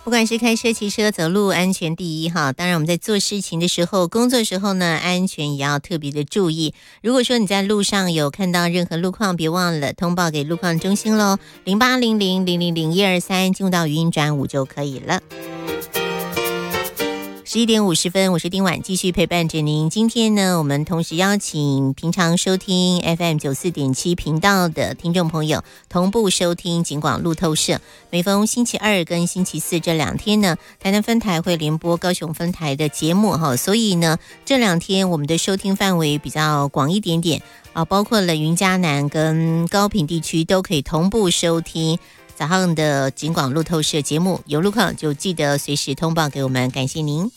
不管是开车、骑车、走路，安全第一哈。当然，我们在做事情的时候、工作的时候呢，安全也要特别的注意。如果说你在路上有看到任何路况，别忘了通报给路况中心咯，0800000123，进入到语音转5就可以了。11点50分，我是丁婉，继续陪伴着您。今天呢，我们同时邀请平常收听 FM 94.7频道的听众朋友同步收听警广路透社。每逢星期二跟星期四这2天呢，台南分台会联播高雄分台的节目哈，所以呢，这2天我们的收听范围比较广一点点啊，包括了云嘉南跟高屏地区都可以同步收听早上的警广路透社节目，有路况就记得随时通报给我们，感谢您。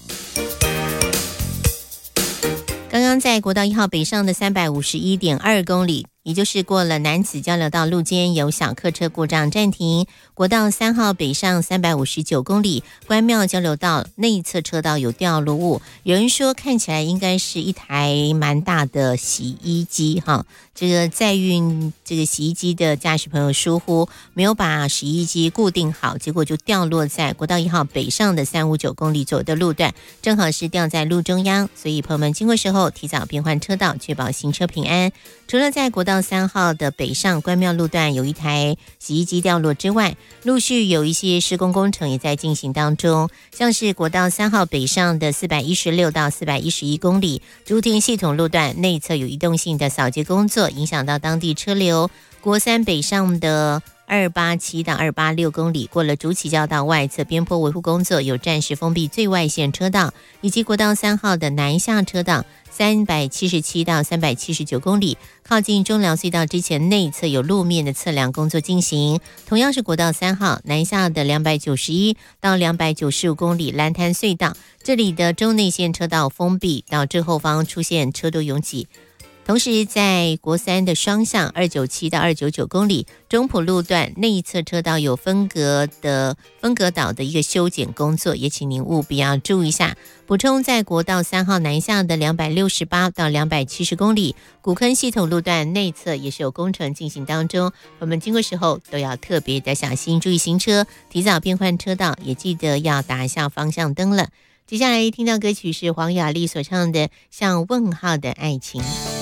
刚刚在国道1号北上的351.2公里，也就是过了南子交流道路肩有小客车故障暂停。国道3号北上359公里，关庙交流道内侧车道有掉落物，有人说看起来应该是一台蛮大的洗衣机哈。这个载运这个洗衣机的驾驶朋友疏忽，没有把洗衣机固定好，结果就掉落在国道1号北上的359公里左右的路段，正好是掉在路中央，所以朋友们经过时候提早变换车道，确保行车平安。除了在国道3号的北上关庙路段有一台洗衣机掉落之外，陆续有一些施工工程也在进行当中，像是国道3号北上的416到411公里，竹田系统路段内侧有移动性的扫街工作，影响到当地车流。国3北上的287到286公里，过了竹崎交道外侧边坡维护工作，有暂时封闭最外线车道，以及国道3号的南下车道377到379公里，靠近中寮隧道之前内侧有路面的测量工作进行。同样是国道3号南下的291到295公里蓝潭隧道，这里的中内线车道封闭，导致后方出现车多拥挤。同时在国3的双向297到299公里中埔路段内侧车道有分隔岛的一个修剪工作，也请您务必要注意一下。补充，在国道3号南下的268到270公里古坑系统路段内侧也是有工程进行当中，我们经过时候都要特别的小心，注意行车，提早变换车道，也记得要打一下方向灯了。接下来听到歌曲是黄雅莉所唱的《像问号的爱情》。